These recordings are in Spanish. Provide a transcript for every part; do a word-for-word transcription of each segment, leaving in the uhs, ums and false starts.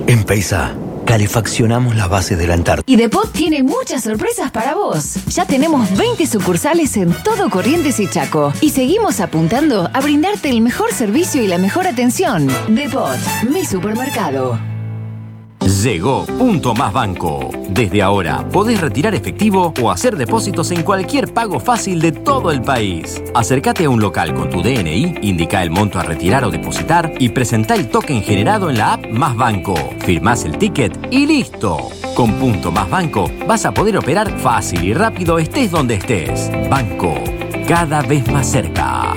En Peisa, calefaccionamos las bases de la Antártida. Y Depot tiene muchas sorpresas para vos. Ya tenemos veinte sucursales en todo Corrientes y Chaco. Y seguimos apuntando a brindarte el mejor servicio y la mejor atención. Depot, mi supermercado. Llegó Punto Más Banco. Desde ahora podés retirar efectivo o hacer depósitos en cualquier pago fácil de todo el país. Acércate a un local con tu D N I, indica el monto a retirar o depositar y presentá el token generado en la app Más Banco. Firmás el ticket y listo. Con Punto Más Banco vas a poder operar fácil y rápido estés donde estés. Banco, cada vez más cerca.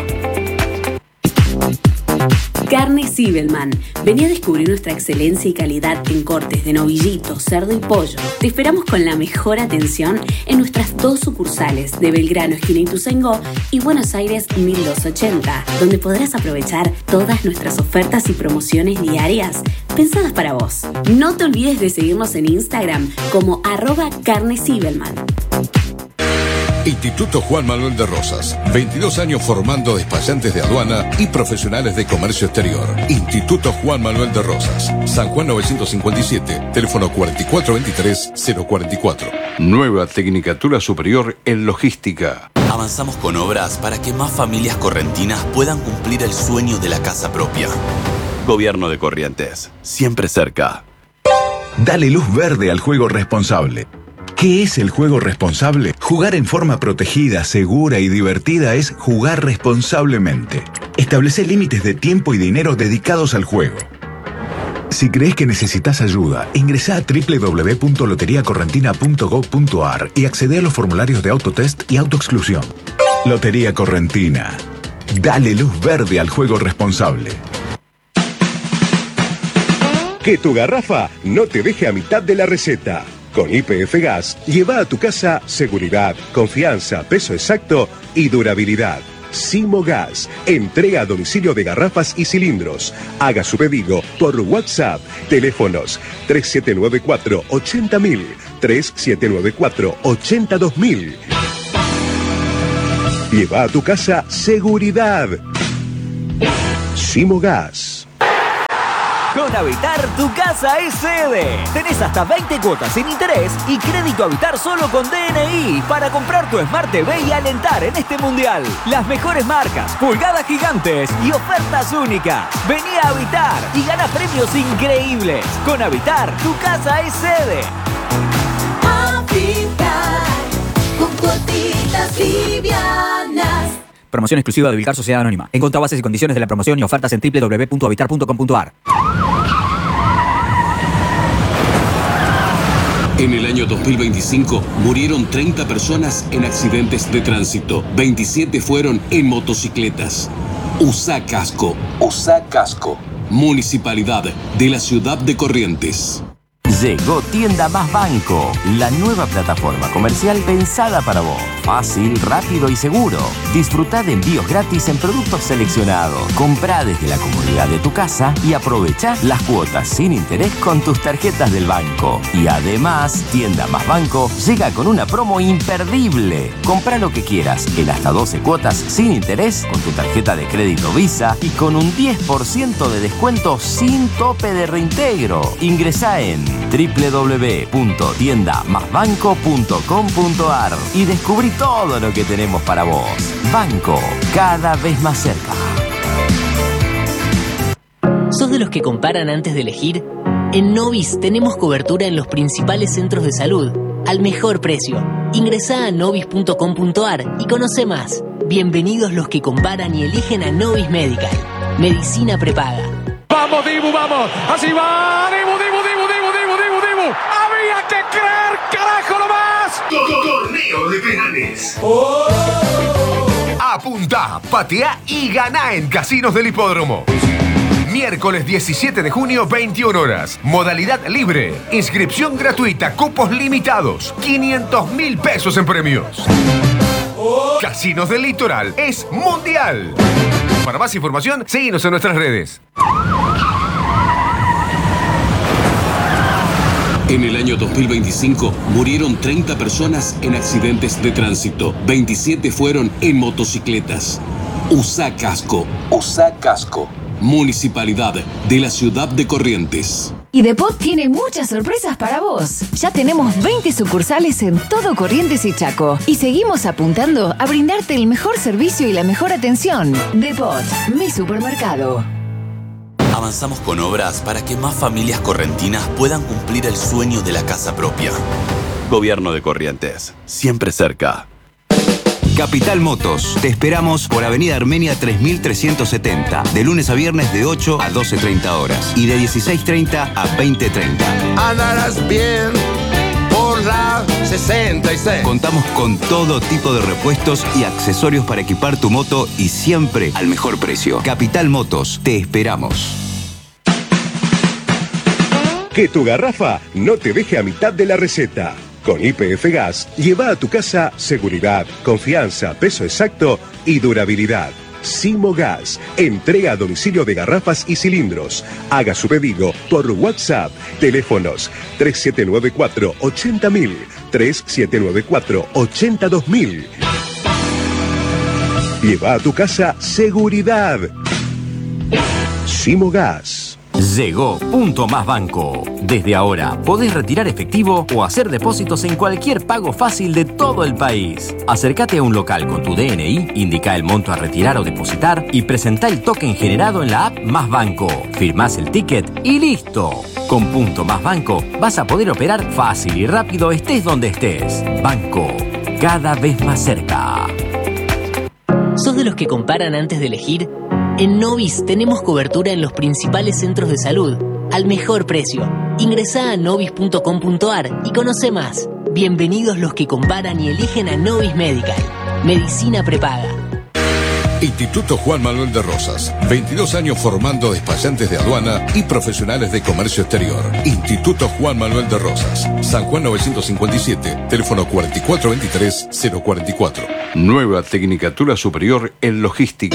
Carne Zibelman. Vení a descubrir nuestra excelencia y calidad en cortes de novillito, cerdo y pollo. Te esperamos con la mejor atención en nuestras dos sucursales de Belgrano, esquina Ituzaingó, y Buenos Aires mil doscientos ochenta, donde podrás aprovechar todas nuestras ofertas y promociones diarias pensadas para vos. No te olvides de seguirnos en Instagram como arroba Carne Zibelman. Instituto Juan Manuel de Rosas. veintidós años formando despachantes de aduana y profesionales de comercio exterior. Instituto Juan Manuel de Rosas. San Juan novecientos cincuenta y siete. Teléfono cuatro cuatro dos tres cero cuatro cuatro. Nueva Tecnicatura Superior en Logística. Avanzamos con obras para que más familias correntinas puedan cumplir el sueño de la casa propia. Gobierno de Corrientes. Siempre cerca. Dale luz verde al juego responsable. ¿Qué es el juego responsable? Jugar en forma protegida, segura y divertida es jugar responsablemente. Establece límites de tiempo y dinero dedicados al juego. Si crees que necesitas ayuda, ingresá a doble u doble u doble u punto lotería correntina punto gob punto ar y accede a los formularios de autotest y autoexclusión. Lotería Correntina. Dale luz verde al juego responsable. Que tu garrafa no te deje a mitad de la receta. Con Y P F Gas, lleva a tu casa seguridad, confianza, peso exacto y durabilidad. Simo Gas, entrega a domicilio de garrafas y cilindros. Haga su pedido por WhatsApp. Teléfonos tres siete nueve cuatro ochenta mil, tres siete nueve cuatro ochenta dos mil. Lleva a tu casa seguridad. Simo Gas. Con Habitar, tu casa es sede. Tenés hasta veinte cuotas sin interés y crédito Habitar solo con D N I para comprar tu Smart T V y alentar en este mundial. Las mejores marcas, pulgadas gigantes y ofertas únicas. Vení a Habitar y gana premios increíbles. Con Habitar, tu casa es sede. Habitar, con cuotitas livianas. Promoción exclusiva de Vilcar Sociedad Anónima. Encontrá bases y condiciones de la promoción y ofertas en doble u doble u doble u punto habitar punto com punto ar. En el año dos mil veinticinco murieron treinta personas en accidentes de tránsito. veintisiete fueron en motocicletas. Usá casco. Usá casco. Municipalidad de la Ciudad de Corrientes. Llegó Tienda Más Banco, la nueva plataforma comercial pensada para vos. Fácil, rápido y seguro. Disfrutá de envíos gratis en productos seleccionados. Comprá desde la comodidad de tu casa y aprovechá las cuotas sin interés con tus tarjetas del banco. Y además, Tienda Más Banco llega con una promo imperdible. Comprá lo que quieras en hasta doce cuotas sin interés con tu tarjeta de crédito Visa y con un diez por ciento de descuento sin tope de reintegro. Ingresá en doble u doble u doble u punto tienda más banco punto com punto ar y descubrí todo lo que tenemos para vos. Banco, cada vez más cerca. ¿Sos de los que comparan antes de elegir? En Novis tenemos cobertura en los principales centros de salud, al mejor precio. Ingresá a novis punto com punto ar y conoce más. Bienvenidos los que comparan y eligen a Novis Medical. Medicina prepaga. ¡Vamos, Dibu, vamos! ¡Así va! ¡Dibu, Dibu, Dibu, Dibu, Dibu, Dibu, Dibu! ¡Había que creer, carajo, nomás! Torneo de penales. ¡Oh! Apunta, patea y gana en Casinos del Hipódromo. Miércoles diecisiete de junio, veintiuna horas. Modalidad libre. Inscripción gratuita. Cupos limitados. quinientos mil pesos en premios. Oh. Casinos del Litoral es mundial. Para más información, síguenos en nuestras redes. En el año dos mil veinticinco murieron treinta personas en accidentes de tránsito. veintisiete fueron en motocicletas. Usá casco. Usá casco. Municipalidad de la Ciudad de Corrientes. Y Depot tiene muchas sorpresas para vos. Ya tenemos veinte sucursales en todo Corrientes y Chaco. Y seguimos apuntando a brindarte el mejor servicio y la mejor atención. Depot, mi supermercado. Avanzamos con obras para que más familias correntinas puedan cumplir el sueño de la casa propia. Gobierno de Corrientes, siempre cerca. Capital Motos. Te esperamos por Avenida Armenia tres mil trescientos setenta, de lunes a viernes de ocho a doce treinta horas y de dieciséis treinta a veinte treinta. Andarás bien por la sesenta y seis. Contamos con todo tipo de repuestos y accesorios para equipar tu moto y siempre al mejor precio. Capital Motos. Te esperamos. Que tu garrafa no te deje a mitad de la receta. Con Y P F Gas, lleva a tu casa seguridad, confianza, peso exacto y durabilidad. Simo Gas, entrega a domicilio de garrafas y cilindros. Haga su pedido por WhatsApp. Teléfonos tres siete nueve cuatro ochenta mil, tres siete nueve cuatro ochenta dos mil. Lleva a tu casa seguridad. Simo Gas. Llegó Punto Más Banco. Desde ahora podés retirar efectivo o hacer depósitos en cualquier pago fácil de todo el país. Acércate a un local con tu D N I, indica el monto a retirar o depositar y presentá el token generado en la app Más Banco. Firmás el ticket y listo. Con Punto Más Banco vas a poder operar fácil y rápido estés donde estés. Banco, cada vez más cerca. ¿Sos de los que comparan antes de elegir? En Novis tenemos cobertura en los principales centros de salud, al mejor precio. Ingresá a novis punto com punto ar y conoce más. Bienvenidos los que comparan y eligen a Novis Medical. Medicina prepaga. Instituto Juan Manuel de Rosas. veintidós años formando despachantes de aduana y profesionales de comercio exterior. Instituto Juan Manuel de Rosas. San Juan novecientos cincuenta y siete. Teléfono cuatro cuatro veintitrés cero cuarenta y cuatro. Nueva Tecnicatura Superior en Logística.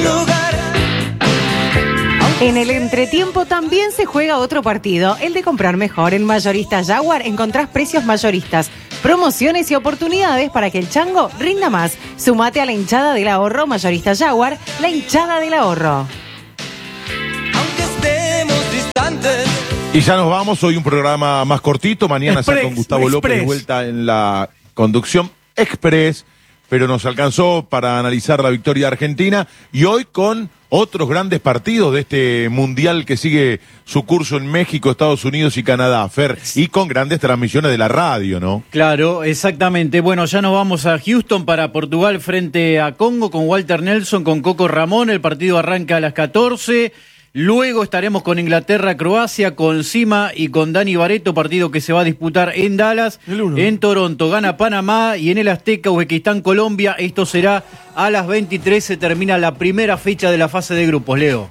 En el entretiempo también se juega otro partido, el de comprar mejor. En Mayoristas Jaguar encontrás precios mayoristas, promociones y oportunidades para que el chango rinda más. Sumate a la hinchada del ahorro Mayoristas Jaguar, la hinchada del ahorro. Aunque estemos distantes. Y ya nos vamos, hoy un programa más cortito, mañana Express, ya con Gustavo Express. López de vuelta en la conducción Express, pero nos alcanzó para analizar la victoria argentina y hoy con otros grandes partidos de este mundial que sigue su curso en México, Estados Unidos y Canadá, Fer, y con grandes transmisiones de la radio, ¿no? Claro, exactamente. Bueno, ya nos vamos a Houston para Portugal frente a Congo con Walter Nelson, con Coco Ramón. El partido arranca a las catorce. Luego estaremos con Inglaterra, Croacia, con Sima y con Dani Barreto, partido que se va a disputar en Dallas. En Toronto gana Panamá y en el Azteca, Uzbekistán, Colombia. Esto será a las veintitrés, se termina la primera fecha de la fase de grupos, Leo.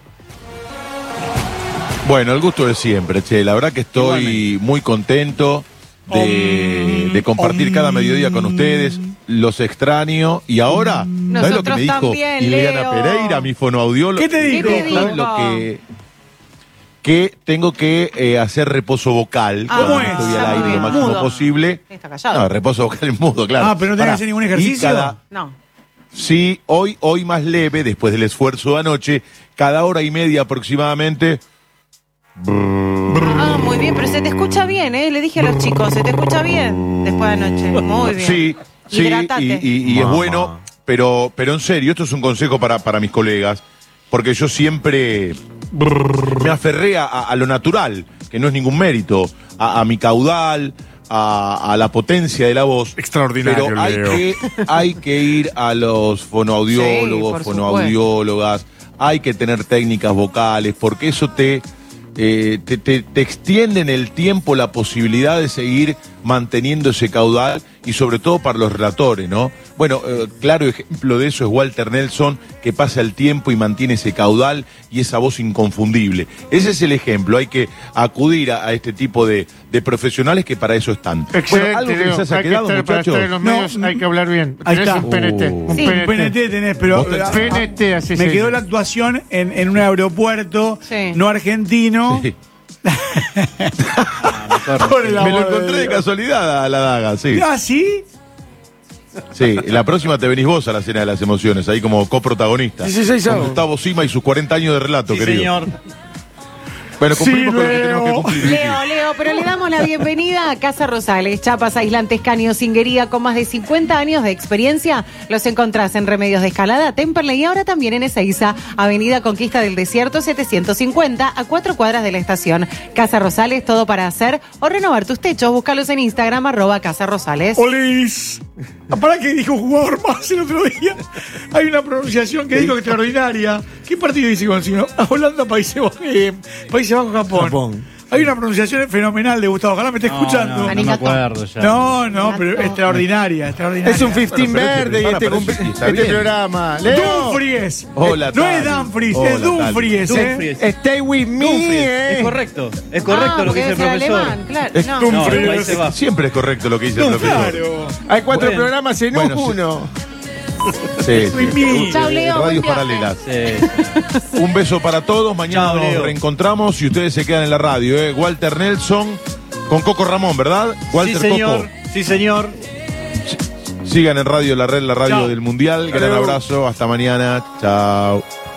Bueno, el gusto de siempre, che. La verdad que estoy Igualmente. muy contento de, de compartir cada mediodía con ustedes. Los extraño. Y ahora, ¿sabes lo que me dijo también, Ileana Leo. Pereira, mi fonoaudióloga? ¿Qué te dijo? ¿Qué te dijo? ¿Sabes lo que...? Que tengo que eh, hacer reposo vocal Ah, cuando ¿cómo es? estoy Está al muy aire lo bien. máximo Mudo. posible. Está callado. No, reposo vocal en mudo, claro. Ah, pero no tenés que Pará. hacer ningún Y ejercicio. cada- No. Sí, hoy, hoy más leve, después del esfuerzo de anoche, cada hora y media aproximadamente. Ah, muy bien, pero se te escucha bien, ¿eh? Le dije a los chicos, se te escucha bien después de anoche. Muy bien. Sí, sí, Hidratate. y, y- y es bueno, pero, pero en serio, esto es un consejo para, para mis colegas, porque yo siempre me aferré a, a lo natural, que no es ningún mérito, a, a mi caudal, a, a la potencia de la voz. Extraordinario, Pero hay Leo. que, hay que ir a los Sí, fonoaudiólogos, por fonoaudiólogas, hay que tener técnicas vocales, porque eso te, eh, te, te, te extiende en el tiempo la posibilidad de seguir manteniendo ese caudal y sobre todo para los relatores, ¿no? Bueno, eh, claro ejemplo de eso es Walter Nelson, que pasa el tiempo y mantiene ese caudal y esa voz inconfundible. Ese es el ejemplo, hay que acudir a, a este tipo de, de profesionales que para eso están. Excelente, ¿algo que Leo. les haya Hay que quedado, estar- para muchachos? estar en los medios hay que hablar bien. Ahí Tenés está. un P N T. Uh. Un Sí. P N T. P N T tenés, pero Vos tenés- P N T, así me se quedó dice. la actuación en, en un aeropuerto Sí. no argentino. Sí. Por el Me amor lo de encontré de Dios. casualidad a la daga, sí. ¿Ah, sí? Sí, la próxima te venís vos a la cena de las emociones, ahí como coprotagonista. Sí, sí, sí, Con sí. Gustavo Sima y sus cuarenta años de relato, Sí, querido. señor. Bueno, cumplimos Sí, con lo que Leo. tenemos que cumplir. Leo, Leo, pero le damos la bienvenida a Casa Rosales, chapas, aislantes, caños, cinguería, con más de cincuenta años de experiencia. Los encontrás en Remedios de Escalada, Temperley y ahora también en Ezeiza, Avenida Conquista del Desierto setecientos cincuenta, a cuatro cuadras de la estación. Casa Rosales, todo para hacer o renovar tus techos. Búscalos en Instagram, arroba Casa Rosales. Olis. ¿Para qué dijo un jugador más el otro día? Hay una pronunciación que dijo extraordinaria. ¿Qué partido dice consiguió? Holanda, Países Bajos, eh, Países Bajos, Japón. Japón. Hay una pronunciación fenomenal de Gustavo. Ojalá me esté No, escuchando. no, no me acuerdo ya. No, no, pero extraordinaria, extraordinaria. Es un quince Bueno, pero verde y para, este, para, cum- sí, está este bien. programa. Leo. Dumfries. Hola, No es Tali. Dumfries, Hola, es Dumfries, Tali. ¿eh? Dumfries. Stay with me. Dumfries. eh. Es correcto. Es correcto Ah, lo que porque dice el debe ser profesor. alemán, claro. Es No. No, Dumfries. Países Bajos. Siempre es correcto lo que dice el profesor. Claro. Hay cuatro Bueno. programas en Bueno, sí. uno. Sí, With sí. me. Chau, Leo, buen Radios viaje. paralelas. Sí. Un beso para todos. Mañana Chao, nos Leo. reencontramos y ustedes se quedan en la radio. ¿eh? Walter Nelson con Coco Ramón, ¿verdad? Walter Sí, señor. Coco. Sí, señor. Sigan en Radio La Red, la radio Chao. del Mundial. Gran Adiós. abrazo. Hasta mañana. Chao.